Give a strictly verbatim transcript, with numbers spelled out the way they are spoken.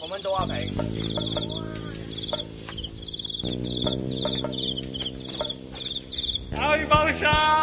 们都要赔。下一方向。